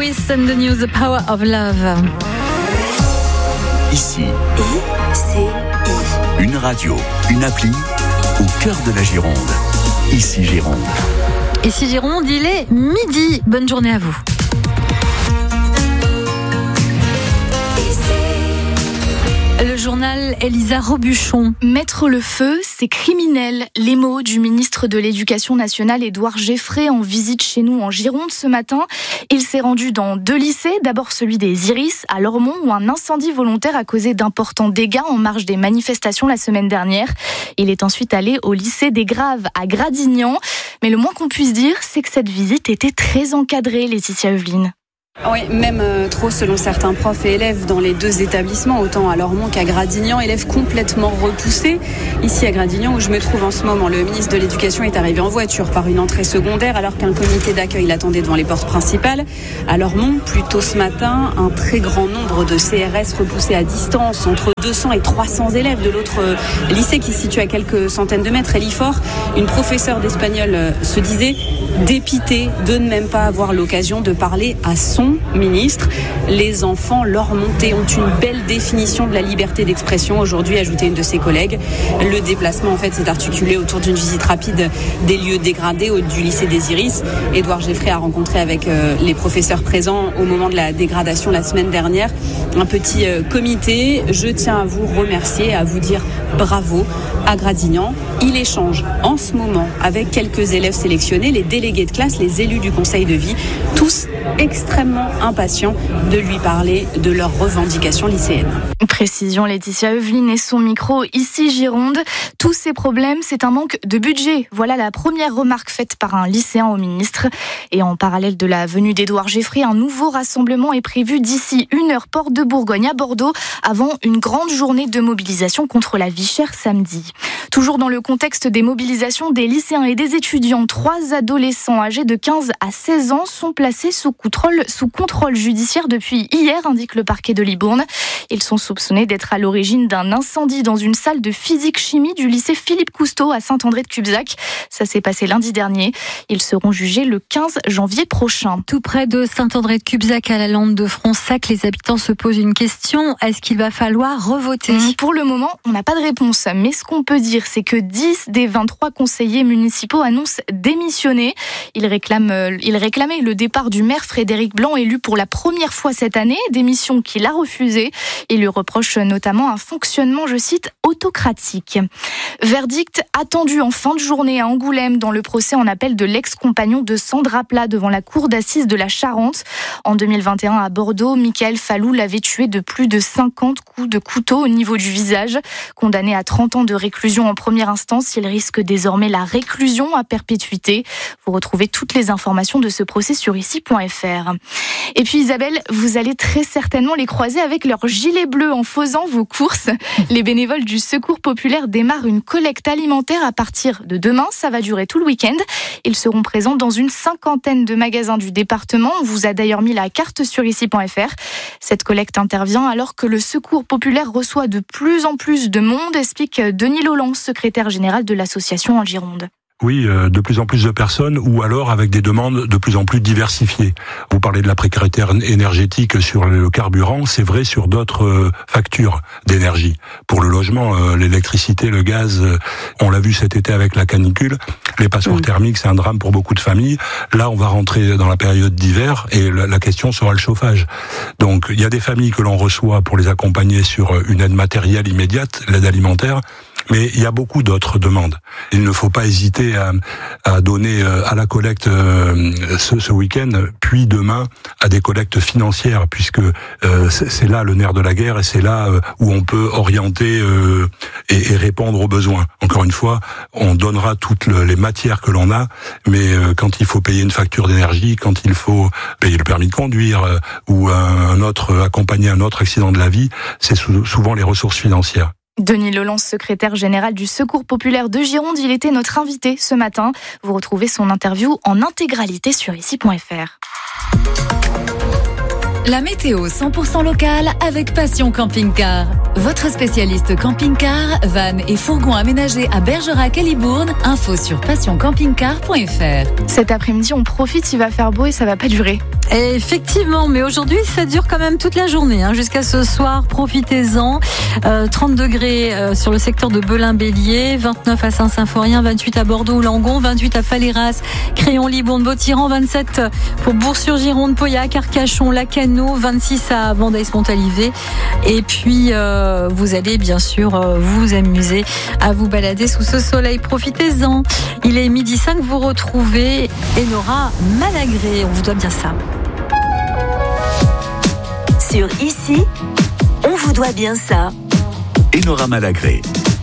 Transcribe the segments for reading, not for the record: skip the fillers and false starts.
Lewis and the News, The Power of Love. Ici, une radio, une appli au cœur de la Gironde. Ici Gironde. Ici Gironde, il est midi. Bonne journée à vous. Le journal Elisa Robuchon. Mettre le feu, c'est criminel. Les mots du ministre de l'Éducation nationale, Édouard Geffray, en visite chez nous en Gironde ce matin. Il s'est rendu dans 2 lycées. D'abord celui des Iris à Lormont, où un incendie volontaire a causé d'importants dégâts en marge des manifestations la semaine dernière. Il est ensuite allé au lycée des Graves à Gradignan. Mais le moins qu'on puisse dire, c'est que cette visite était très encadrée, Laetitia Eveline. Oui, même trop selon certains profs et élèves dans les 2 établissements, autant à Lormont qu'à Gradignan, élèves complètement repoussés. Ici à Gradignan, où je me trouve en ce moment, le ministre de l'Éducation est arrivé en voiture par une entrée secondaire alors qu'un comité d'accueil l'attendait devant les portes principales. À Lormont, plus tôt ce matin, un très grand nombre de CRS repoussés à distance, entre 200 et 300 élèves de l'autre lycée qui se situe à quelques centaines de mètres, Elifort. Une professeure d'espagnol se disait dépitée de ne même pas avoir l'occasion de parler à son ministre. Les enfants lormontais ont une belle définition de la liberté d'expression. Aujourd'hui, ajoutait une de ses collègues. Le déplacement, en fait, s'est articulé autour d'une visite rapide des lieux dégradés du lycée des Iris. Édouard Geffray a rencontré avec les professeurs présents au moment de la dégradation la semaine dernière un petit comité. Je tiens à vous remercier, à vous dire bravo à Gradignan. Il échange en ce moment avec quelques élèves sélectionnés, les délégués de classe, les élus du conseil de vie, tous extrêmement impatients de lui parler de leurs revendications lycéennes. Précision Laetitia Eveline et son micro ici Gironde. Tous ces problèmes, c'est un manque de budget. Voilà la première remarque faite par un lycéen au ministre. Et en parallèle de la venue d'Édouard Geffray, un nouveau rassemblement est prévu d'ici 1 heure porte de Bourgogne à Bordeaux, avant une grande journée de mobilisation contre la vie chère samedi. Toujours dans le contexte des mobilisations des lycéens et des étudiants, 3 adolescents âgés de 15 à 16 ans sont placés sous contrôle judiciaire depuis hier, indique le parquet de Libourne. Ils sont soupçonnés d'être à l'origine d'un incendie dans une salle de physique-chimie du lycée Philippe Cousteau à Saint-André-de-Cubzac. Ça s'est passé lundi dernier. Ils seront jugés le 15 janvier prochain. Tout près de Saint-André-de-Cubzac à la lande de Fronsac, les habitants se posent une question. Est-ce qu'il va falloir revoter ? Pour le moment, on n'a pas de réponse. Mais ce qu'on peut dire, c'est que 10 des 23 conseillers municipaux annoncent démissionner. Ils réclamaient le départ du maire Frédéric Blanc, élu pour la première fois cette année, démission qu'il a refusée. Il lui reproche notamment un fonctionnement, je cite, autocratique. Verdict attendu en fin de journée à Angoulême dans le procès en appel de l'ex-compagnon de Sandra Plat devant la cour d'assises de la Charente. En 2021 à Bordeaux, Michael Fallou l'avait tué de plus de 50 coups de couteau au niveau du visage. Condamné à 30 ans de réclusion en première instance, il risque désormais la réclusion à perpétuité. Vous retrouvez toutes les informations de ce procès sur ici.fr. Et puis Isabelle, vous allez très certainement les croiser avec leur gilet bleu en faisant vos courses. Les bénévoles du Secours populaire démarrent une collecte alimentaire à partir de demain. Ça va durer tout le week-end. Ils seront présents dans une 50aine de magasins du département. On vous a d'ailleurs mis la carte sur ici.fr. Cette collecte intervient alors que le Secours populaire reçoit de plus en plus de monde, explique Denis Lolland, secrétaire général de l'association en Gironde. Oui, de plus en plus de personnes, ou alors avec des demandes de plus en plus diversifiées. Vous parlez de la précarité énergétique sur le carburant, c'est vrai sur d'autres factures d'énergie. Pour le logement, l'électricité, le gaz, on l'a vu cet été avec la canicule, les passoires thermiques, c'est un drame pour beaucoup de familles. Là, on va rentrer dans la période d'hiver et la question sera le chauffage. Donc, il y a des familles que l'on reçoit pour les accompagner sur une aide matérielle immédiate, l'aide alimentaire. Mais il y a beaucoup d'autres demandes. Il ne faut pas hésiter à donner à la collecte ce week-end, puis demain à des collectes financières, puisque c'est là le nerf de la guerre et c'est là où on peut orienter et répondre aux besoins. Encore une fois, on donnera toutes les matières que l'on a, mais quand il faut payer une facture d'énergie, quand il faut payer le permis de conduire ou accompagner un autre accident de la vie, c'est souvent les ressources financières. Denis Lolland, secrétaire général du Secours populaire de Gironde, il était notre invité ce matin. Vous retrouvez son interview en intégralité sur ici.fr. La météo 100% locale avec Passion Camping-Car. Votre spécialiste camping-car, van et fourgon aménagés à Bergerac et Libourne. Info sur passioncampingcar.fr. Cet après-midi, on profite, il va faire beau et ça va pas durer. Et effectivement, mais aujourd'hui, ça dure quand même toute la journée, jusqu'à ce soir. Profitez-en. 30 degrés sur le secteur de Belin-Bélier, 29 à Saint-Symphorien, 28 à Bordeaux-Langon, 28 à Faléras, Crayon, Libourne, Beautiran, 27 pour Bourg-sur-Gironde, Pauillac, Arcachon, Lacanau, 26 à Vendeil-Montalivet. Et puis, vous allez bien sûr vous amuser à vous balader sous ce soleil. Profitez-en. Il est 12h05, vous retrouvez Enora Malagré. On vous doit bien ça. Sur Ici, on vous doit bien ça. Enora Malagré.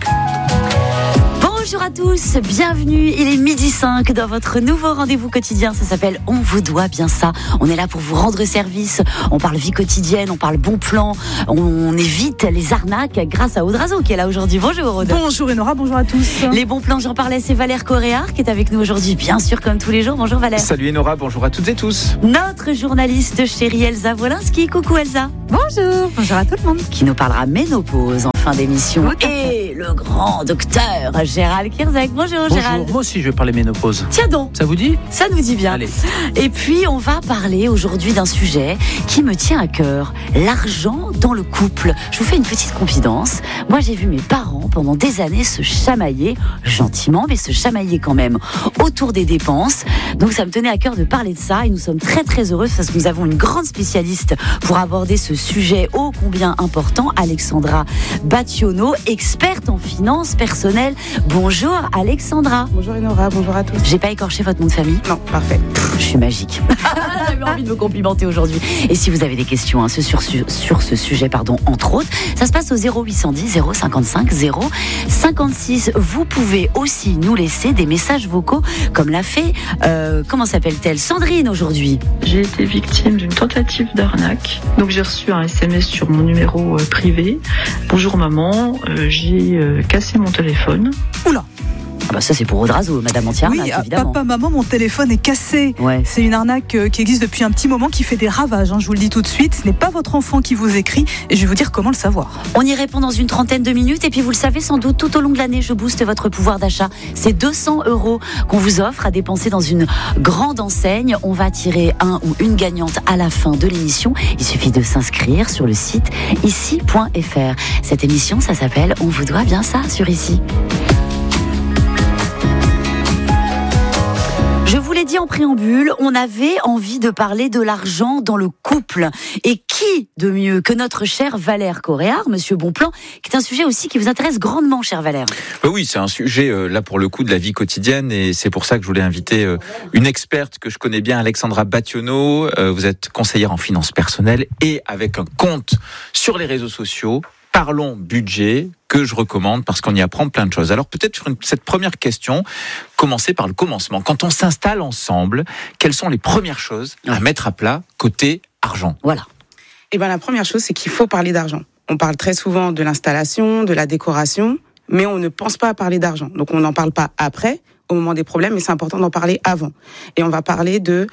Bonjour à tous, bienvenue, il est 12h05 dans votre nouveau rendez-vous quotidien, ça s'appelle On vous doit bien ça. On est là pour vous rendre service, on parle vie quotidienne, on parle bon plan, on évite les arnaques grâce à Audrazo qui est là aujourd'hui. Bonjour Aude. Bonjour Enora, bonjour à tous. Les bons plans, j'en parlais, c'est Valère Coréard qui est avec nous aujourd'hui, bien sûr comme tous les jours. Bonjour Valère. Salut Enora, bonjour à toutes et tous. Notre journaliste chérie Elsa Wolinski, coucou Elsa. Bonjour à tout le monde. Qui nous parlera ménopause en fin d'émission. Et le grand docteur Gérald Kierzek. Bonjour Gérald. Moi aussi je vais parler ménopause. Tiens donc. Ça vous dit ? Ça nous dit bien. Allez. Et puis on va parler aujourd'hui d'un sujet qui me tient à cœur. L'argent dans le couple. Je vous fais une petite confidence. Moi j'ai vu mes parents pendant des années se chamailler, gentiment, mais se chamailler quand même, autour des dépenses. Donc ça me tenait à cœur de parler de ça. Et nous sommes très très heureux parce que nous avons une grande spécialiste pour aborder ce sujet ô combien important. Alexandra Battiono, experte en finances personnelles. Bonjour Alexandra. Bonjour Enora, bonjour à tous. J'ai pas écorché votre nom de famille ? Non, parfait. Je suis magique. J'avais envie de me complimenter aujourd'hui. Et si vous avez des questions sur ce sujet, entre autres, ça se passe au 0810 055 056. Vous pouvez aussi nous laisser des messages vocaux, comme l'a fait, comment s'appelle-t-elle, Sandrine aujourd'hui. J'ai été victime d'une tentative d'arnaque. Donc j'ai reçu un SMS sur mon numéro privé. Bonjour maman, j'ai cassé mon téléphone. Oula. Ah bah ça c'est pour Audrazo, Madame Antiarnaque, oui, évidemment. Papa, maman, mon téléphone est cassé. Ouais. C'est une arnaque qui existe depuis un petit moment, qui fait des ravages. Je vous le dis tout de suite, ce n'est pas votre enfant qui vous écrit, et je vais vous dire comment le savoir. On y répond dans une trentaine de minutes, et puis vous le savez sans doute, tout au long de l'année, je booste votre pouvoir d'achat. C'est 200 € qu'on vous offre à dépenser dans une grande enseigne. On va tirer un ou une gagnante à la fin de l'émission. Il suffit de s'inscrire sur le site ici.fr. Cette émission, ça s'appelle On vous doit bien ça sur Ici. Je vous l'ai dit en préambule, on avait envie de parler de l'argent dans le couple. Et qui de mieux que notre cher Valère Coréard, Monsieur Bonplan, qui est un sujet aussi qui vous intéresse grandement, cher Valère. Oui, c'est un sujet, là pour le coup, de la vie quotidienne. Et c'est pour ça que je voulais inviter une experte que je connais bien, Alexandra Battiono. Vous êtes conseillère en finances personnelles et avec un compte sur les réseaux sociaux. Parlons budget, que je recommande parce qu'on y apprend plein de choses. Alors peut-être sur cette première question, commencer par le commencement. Quand on s'installe ensemble, quelles sont les premières choses à mettre à plat côté argent ? Voilà. Eh ben, la première chose, c'est qu'il faut parler d'argent. On parle très souvent de l'installation, de la décoration, mais on ne pense pas à parler d'argent. Donc on n'en parle pas après, au moment des problèmes, mais c'est important d'en parler avant. Et on va parler de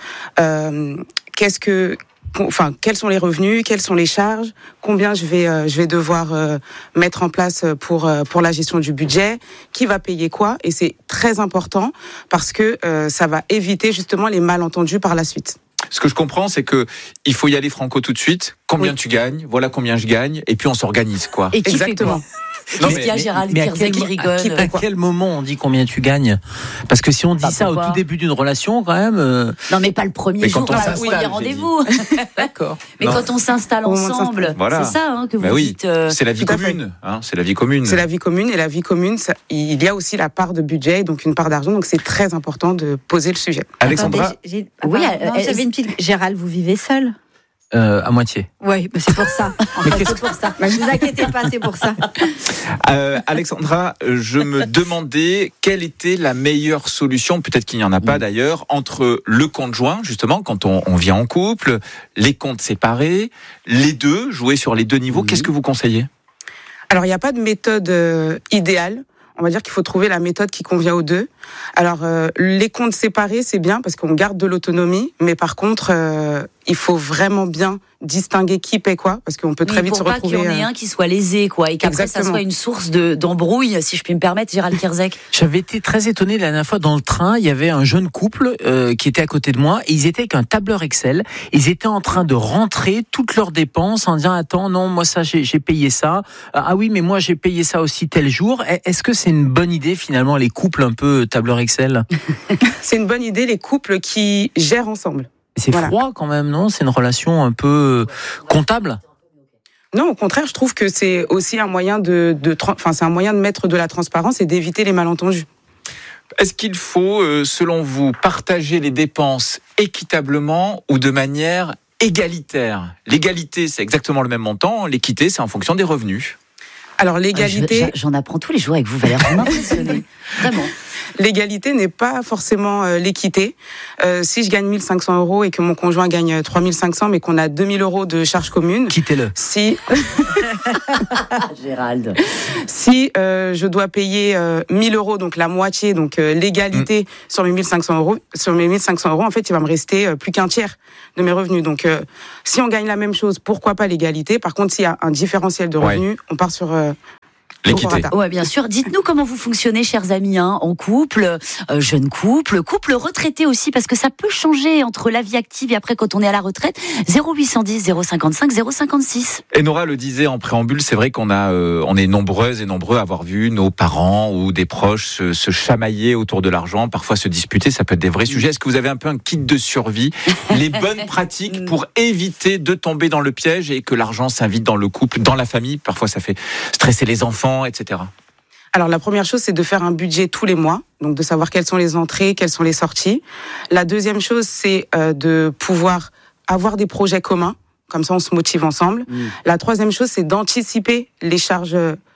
quels sont les revenus, quelles sont les charges, combien je vais devoir mettre en place pour la gestion du budget, qui va payer quoi, et c'est très important parce que ça va éviter justement les malentendus par la suite. Ce que je comprends, c'est que il faut y aller franco tout de suite. Combien tu gagnes ? Voilà combien je gagne, et puis on s'organise quoi. Et qui exactement. Fait quoi ? Qu'est-ce qu'il y a, Gérald Kierzek qui rigole ? À quel moment on dit combien tu gagnes ? Parce que si on dit ça au tout début d'une relation, quand même. Non, mais pas le premier jour où il y a rendez-vous. D'accord. Mais quand on s'installe ensemble, voilà. C'est ça que vous dites. C'est la vie commune. C'est la vie commune. C'est la vie commune, et la vie commune, il y a aussi la part de budget, donc une part d'argent. Donc c'est très important de poser le sujet. Alexandra. J'avais une petite. Gérald, vous vivez seul ? À moitié. Oui, c'est pour ça. C'est pour ça. Ne vous inquiétez pas, c'est pour ça. Alexandra, je me demandais quelle était la meilleure solution, peut-être qu'il n'y en a pas d'ailleurs, entre le compte joint, justement, quand on vient en couple, les comptes séparés, les deux, jouer sur les deux niveaux. Qu'est-ce que vous conseillez ? Alors, il n'y a pas de méthode idéale. On va dire qu'il faut trouver la méthode qui convient aux deux. Alors, les comptes séparés, c'est bien parce qu'on garde de l'autonomie, mais par contre, il faut vraiment bien distinguer qui paie quoi, parce qu'on peut très vite se retrouver. Pour pas qu'il y en ait un qui soit lésé, quoi, et qu'après ça soit une source d'embrouille, si je puis me permettre, Gérald Kierzek. J'avais été très étonné la dernière fois dans le train, il y avait un jeune couple qui était à côté de moi, et ils étaient avec un tableur Excel, ils étaient en train de rentrer toutes leurs dépenses en disant attends, non, moi ça j'ai payé ça, ah oui mais moi j'ai payé ça aussi tel jour. Est-ce que c'est une bonne idée finalement, les couples un peu tableur Excel? C'est une bonne idée, les couples qui gèrent ensemble. C'est froid quand même, non? C'est une relation un peu comptable? Non, au contraire, je trouve que c'est aussi un moyen c'est un moyen de mettre de la transparence et d'éviter les malentendus. Est-ce qu'il faut, selon vous, partager les dépenses équitablement ou de manière égalitaire? L'égalité, c'est exactement le même montant. L'équité, c'est en fonction des revenus. Alors l'égalité... J'en apprends tous les jours avec vous, Valérie. Vous m'impressionnez. Vraiment. L'égalité n'est pas forcément l'équité. Si je gagne 1 500 € et que mon conjoint gagne 3 500, mais qu'on a 2 000 € de charges communes... Quittez-le. Si... Gérald. Si je dois payer 1 000 €, donc la moitié, donc l'égalité sur mes 1 500 €, en fait, il va me rester plus qu'un tiers de mes revenus. Donc, si on gagne la même chose, pourquoi pas l'égalité? Par contre, s'il y a un différentiel de revenus, on part sur... l'équité. Ouais, bien sûr. Dites-nous comment vous fonctionnez, chers amis, en couple, jeune couple retraité aussi, parce que ça peut changer entre la vie active et après quand on est à la retraite. 0810 055 056. Et Nora le disait en préambule, c'est vrai qu'on est nombreuses et nombreux à avoir vu nos parents ou des proches se chamailler autour de l'argent, parfois se disputer, ça peut être des vrais sujets. Est-ce que vous avez un peu un kit de survie, les bonnes pratiques pour éviter de tomber dans le piège et que l'argent s'invite dans le couple, dans la famille? Parfois ça fait stresser les enfants, etc. Alors la première chose, c'est de faire un budget tous les mois, donc de savoir quelles sont les entrées, quelles sont les sorties. La deuxième chose, c'est de pouvoir avoir des projets communs, comme ça on se motive ensemble. La troisième chose, c'est d'anticiper les charges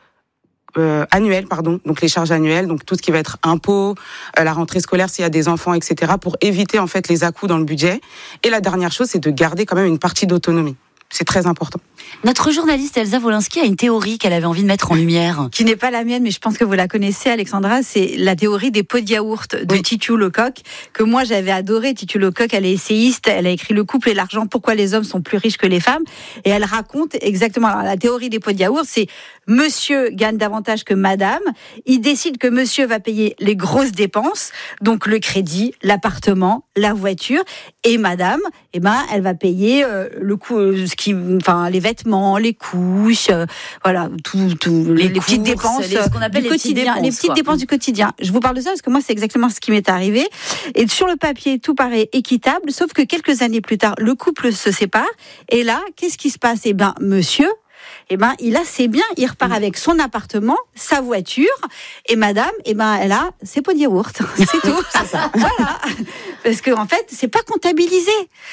annuelles, donc les charges annuelles, donc tout ce qui va être impôts, la rentrée scolaire s'il y a des enfants, etc., pour éviter en fait les à-coups dans le budget. Et la dernière chose, c'est de garder quand même une partie d'autonomie. C'est très important. Notre journaliste Elsa Wolinski a une théorie qu'elle avait envie de mettre en lumière. Qui n'est pas la mienne, mais je pense que vous la connaissez, Alexandra. C'est la théorie des pots de yaourt de Titu Lecoq, que moi j'avais adoré. Titu Lecoq, elle est essayiste, elle a écrit Le couple et l'argent, pourquoi les hommes sont plus riches que les femmes. Et elle raconte exactement, alors, la théorie des pots de yaourt, c'est monsieur gagne davantage que madame. Il décide que monsieur va payer les grosses dépenses, donc le crédit, l'appartement, la voiture, et madame, elle va payer le coût, les vêtements, les couches, voilà, les petites dépenses ce qu'on appelle du quotidien, les petites dépenses du quotidien. Je vous parle de ça parce que moi, c'est exactement ce qui m'est arrivé. Et sur le papier, tout paraît équitable, sauf que quelques années plus tard, le couple se sépare. Et là, qu'est-ce qui se passe? Monsieur, il a ses biens, il repart avec son appartement, sa voiture, et madame, elle a ses pots de yaourt. C'est tout. C'est ça. Voilà. Parce que, en fait, c'est pas comptabilisé.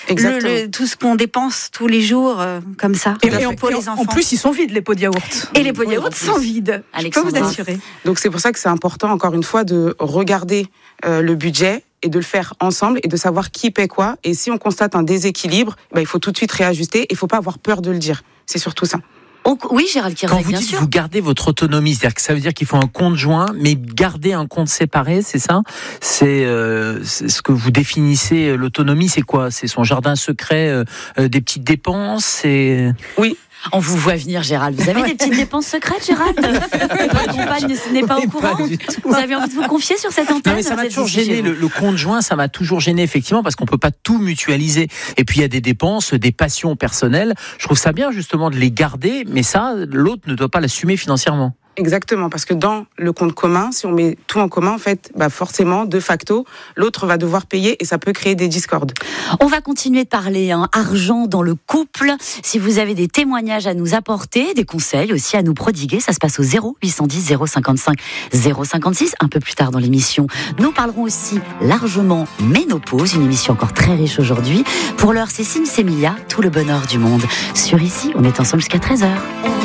Tout ce qu'on dépense tous les jours, comme ça. Et pour les enfants. En plus, ils sont vides, les pots de yaourt. Et les pots de yaourt sont vides. Je peux vous assurer. Donc, c'est pour ça que c'est important, encore une fois, de regarder le budget et de le faire ensemble et de savoir qui paie quoi. Et si on constate un déséquilibre, il faut tout de suite réajuster. Il faut pas avoir peur de le dire. C'est surtout ça. Oui, Gérald Kierzek, quand vous bien dites sûr. Vous gardez votre autonomie, c'est-à-dire que ça veut dire qu'il faut un compte joint, mais garder un compte séparé, c'est ça? C'est ce que vous définissez, l'autonomie, c'est quoi? C'est son jardin secret, des petites dépenses, Oui. On vous voit venir, Gérald. Vous avez des petites dépenses secrètes, Gérald? Votre compagne n'est pas au courant? Vous avez envie de vous confier sur cette antenne? Non, mais ça m'a toujours gêné. Le compte joint, ça m'a toujours gêné, effectivement, parce qu'on peut pas tout mutualiser. Et puis, il y a des dépenses, des passions personnelles. Je trouve ça bien, justement, de les garder, mais ça, l'autre ne doit pas l'assumer financièrement. Exactement, parce que dans le compte commun, si on met tout en commun, en fait, forcément, de facto, l'autre va devoir payer et ça peut créer des discordes. On va continuer de parler argent dans le couple. Si vous avez des témoignages à nous apporter, des conseils aussi à nous prodiguer, ça se passe au 0810 055 056. Un peu plus tard dans l'émission, nous parlerons aussi largement ménopause, une émission encore très riche aujourd'hui. Pour l'heure, c'est Sims Emilia, tout le bonheur du monde. Sur Ici, on est ensemble jusqu'à 13h.